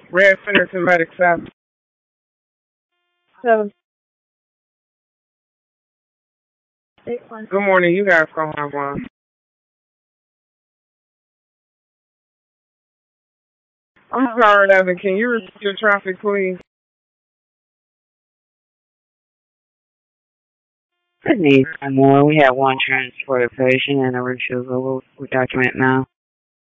Red Center to Medic 7. So, 8-1. Good morning. You guys gonna have one. I'm sorry, Evan. Can you repeat your traffic, please? Need more. We have one transported patient and a retrieval. We document now.